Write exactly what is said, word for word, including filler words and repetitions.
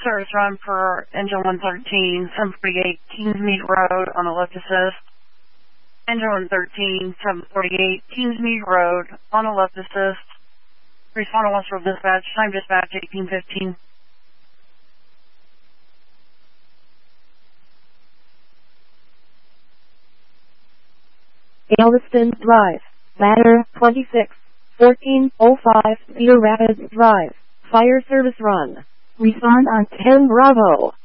service run for engine one thirteen, seven forty-eight Kingsmead Road on the left assist. Engine one thirteen, seven forty-eight Kingsmead Road on the left assist. Respond to Westfield Dispatch, time dispatch eighteen fifteen. Galveston Drive, ladder twenty-six, fourteen oh five, Cedar Rapids Drive, fire service run. Respond on ten Bravo.